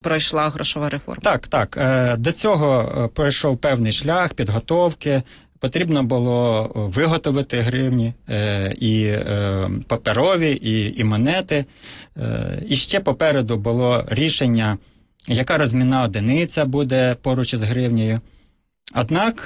пройшла грошова реформа. Так. До цього пройшов певний шлях підготовки. Потрібно було виготовити гривні, і паперові, і монети. І ще попереду було рішення, яка розмінна одиниця буде поруч із гривнею. Однак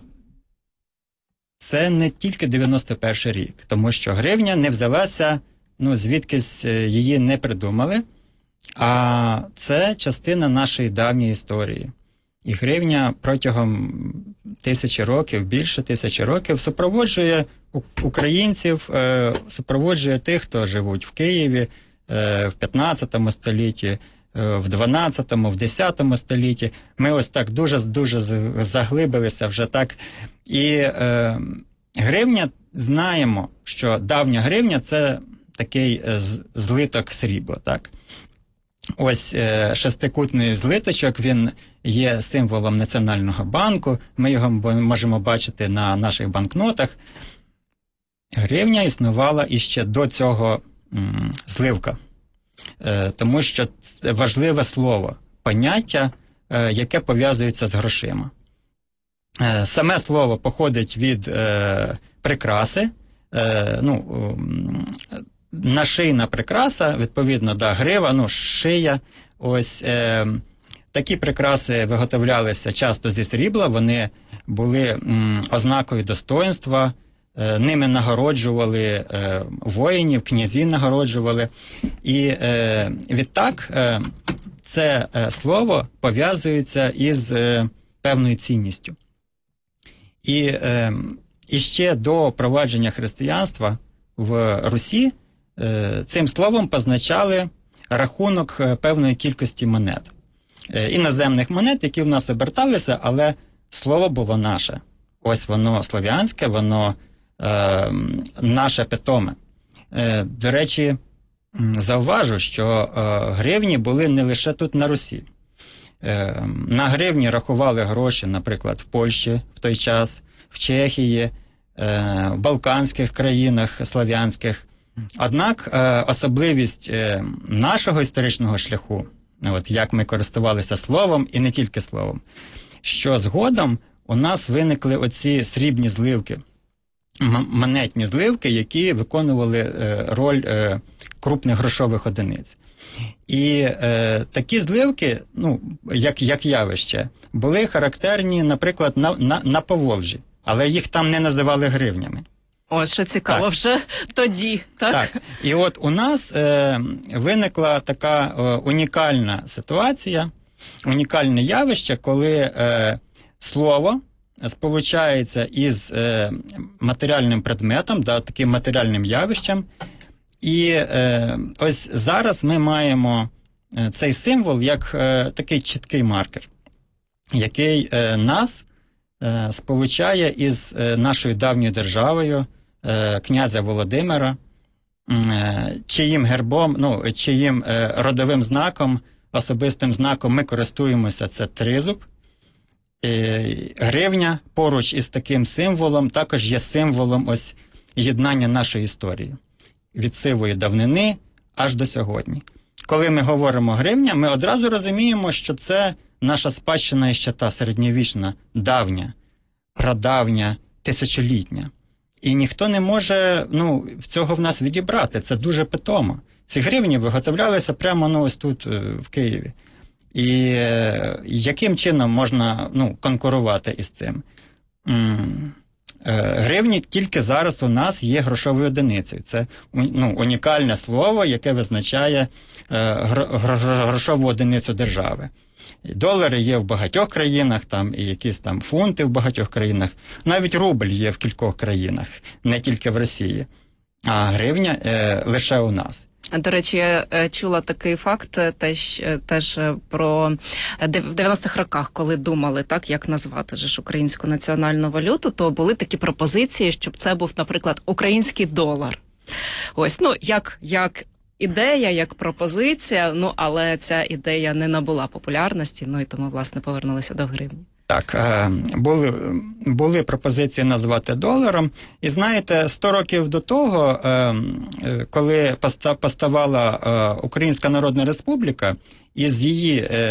це не тільки 91-й рік, тому що гривня не взялася, звідкись її не придумали, а це частина нашої давньої історії. І гривня протягом 1000 років, більше 1000 років, супроводжує українців, супроводжує тих, хто живуть в Києві в 15 столітті, в 12-му, в 10 столітті. Ми ось так дуже заглибилися вже так. І гривня, знаємо, що давня гривня – це такий злиток срібла, так? Ось шестикутний злиточок, він є символом Національного банку, ми його можемо бачити на наших банкнотах. Гривня існувала іще до цього зливка, тому що це важливе слово, поняття, яке пов'язується з грошима. Саме слово походить від прикраси, нашийна прикраса, відповідно, грива, шия. Ось такі прикраси виготовлялися часто зі срібла, вони були ознакою достоинства, ними нагороджували воїнів, князів нагороджували. І відтак це слово пов'язується із певною цінністю. І ще до впровадження християнства в Русі цим словом позначали рахунок певної кількості монет. Іноземних монет, які в нас оберталися, але слово було наше. Ось воно слов'янське, воно наше питоме. До речі, зауважу, що гривні були не лише тут на Русі. На гривні рахували гроші, наприклад, в Польщі в той час, в Чехії, в Балканських країнах слов'янських. Однак особливість нашого історичного шляху, як ми користувалися словом і не тільки словом, що згодом у нас виникли оці срібні зливки, монетні зливки, які виконували роль крупних грошових одиниць. І такі зливки, як явище, були характерні, наприклад, на Поволжі, але їх там не називали гривнями. Ось, що цікаво, вже тоді, так? Так. І от у нас виникла така унікальна ситуація, унікальне явище, коли слово сполучається із матеріальним предметом, таким матеріальним явищем. І ось зараз ми маємо цей символ як такий чіткий маркер, який нас сполучає із нашою давньою державою, князя Володимира, чиїм гербом, чиїм родовим знаком, особистим знаком ми користуємося, це тризуб. Гривня поруч із таким символом також є символом ось єднання нашої історії. Від сивої давнини аж до сьогодні. Коли ми говоримо гривня, ми одразу розуміємо, що це наша спадщина ще та середньовічна, давня, прадавня, тисячолітня. І ніхто не може цього в нас відібрати. Це дуже питомо. Ці гривні виготовлялися прямо ось тут, в Києві. І яким чином можна конкурувати із цим? Гривні тільки зараз у нас є грошовою одиницею. Це унікальне слово, яке визначає грошову одиницю держави. І долари є в багатьох країнах, і якісь фунти в багатьох країнах. Навіть рубль є в кількох країнах, не тільки в Росії. А гривня лише у нас. До речі, я чула такий факт теж про в 90-х роках, коли думали, як назвати українську національну валюту, то були такі пропозиції, щоб це був, наприклад, український долар. Ось, як ідея, як пропозиція, але ця ідея не набула популярності, і тому, власне, повернулися до гривні. Так, були пропозиції назвати доларом. І знаєте, 100 років до того, коли поставала Українська Народна Республіка, із її